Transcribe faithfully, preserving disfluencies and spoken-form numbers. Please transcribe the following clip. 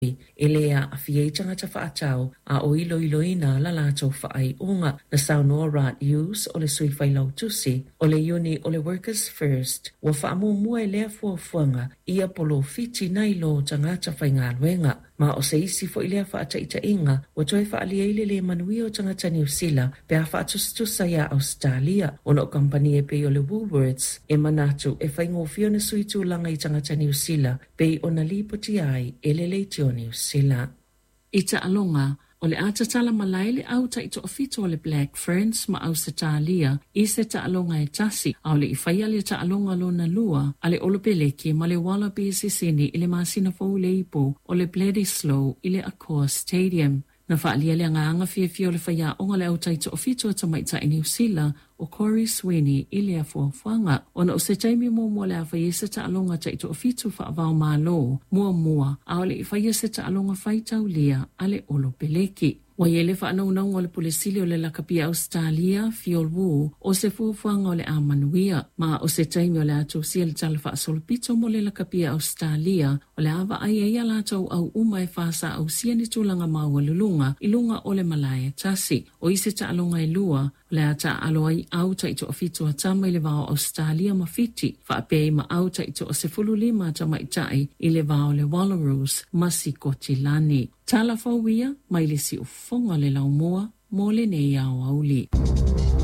Elea a fietanga ta whaatau a o ilo iloina la lato whaai unga na saunoa rat use o le sui whailau tusi o le uni o le workers first wa whaamu mua lea fuafuanga ia polo fiti nai lo tangata whainga luenga ma o se isi fo ilea whaata ita inga wa toi whaalia ile le manui o tangata New Zealand pe a whaatustusa ia Australia o no kampani e pe o le Woolworths e manatu e whaingofio na sui tūlanga i tangata New Zealand pe o na lipoti ai e le leitio New Zealand. Ita alonga o le atatala malai le au ta ito ofito o le Black Ferns ma au se talia i se ta alonga e tasi au le iwhaia le ta alonga lo na lua ale olopeleki ma le Wallabies sini i le masina fau le ipo o le Bledisloe i le Accor Stadium. Na whaalia le anga fia fia o le whaia onga le au ta ito ofito o tamaita i New Zealand o Corey Sweeney i le afuafuanga. Ona o se taimi mua mua le a whaia se ta alonga ta ito ofitu whaavao malo mua mua a le i whaia se ta alonga whaitau lia ale olo peleki. Wa yele whaanau nau o le polesili o le lakapia Australia, Fiol Wu, o se fuafuanga o le amanuia. Ma o se taimi o le ato sia le tala whaasolpito mo le lakapia Australia, o le awa ai ai alatau au uma e whaasa au sia ni tūlanga maua lulunga, ilunga o le malaya tasi. O ise ta alonga e lua, o le ata alo ai au ta ito ofito a tama i le vao Australia mawhiti, whaapei ma au ta ito o se fulu lima tama itai i le vao le Wallaroos, masi kotilani. Tala fauia, mai le si ufonga le lau moa, mo le nei au auli.